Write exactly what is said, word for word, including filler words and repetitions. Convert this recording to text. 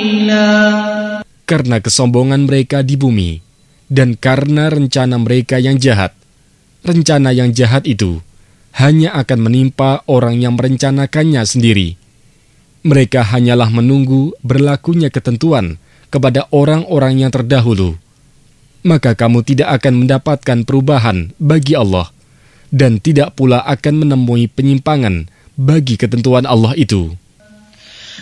Karena kesombongan mereka di bumi, dan karena rencana mereka yang jahat. Rencana yang jahat itu hanya akan menimpa orang yang merencanakannya sendiri. Mereka hanyalah menunggu berlakunya ketentuan kepada orang-orang yang terdahulu. Maka kamu tidak akan mendapatkan perubahan bagi Allah, dan tidak pula akan menemui penyimpangan bagi ketentuan Allah itu.